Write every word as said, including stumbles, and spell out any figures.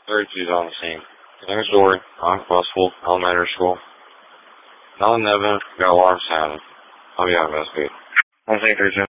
thirty-two's on the scene. Next door, on Fussville Elementary School. Nothing evident, got alarm sounded. I'll be out, investigate. one thing thirty-two.